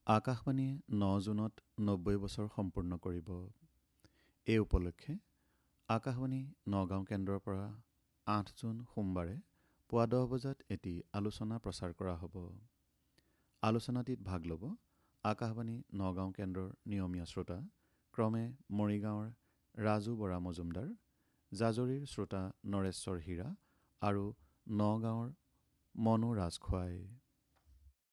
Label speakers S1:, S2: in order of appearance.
S1: আকাশবাণীয়ে ৯ জুনত ৯০ বছৰ সম্পূৰ্ণ কৰিব। এই উপলক্ষে আকাশবাণী নগাঁও কেন্দ্ৰৰ পৰা ৮ জুন সোমবাৰে পুৱা ১০ বজাত এটি আলোচনা প্ৰচাৰ কৰা হ'ব। আলোচনাটিত ভাগ ল'ব আকাশবাণী নগাঁও কেন্দ্ৰৰ নিয়মীয়া শ্ৰোতা ক্ৰমে মৰিগাঁৱৰ ৰাজু বৰা মজুমদাৰ, জাজৰিৰ শ্ৰোতা নৰেশ্বৰ হীৰা আৰু নগাঁৱৰ মনো ৰাজখোৱাই।